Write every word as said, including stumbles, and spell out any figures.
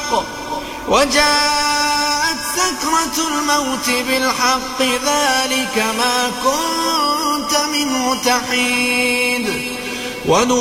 وجاءت سكرة الموت بالحق ذلك ما كنت منه تحيد.